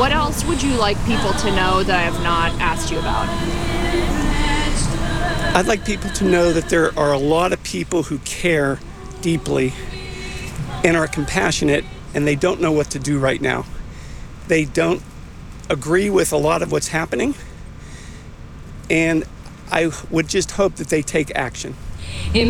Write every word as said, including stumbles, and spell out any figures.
What else would you like people to know that I have not asked you about? I'd like people to know that there are a lot of people who care deeply and are compassionate, and they don't know what to do right now. They don't agree with a lot of what's happening, and I would just hope that they take action.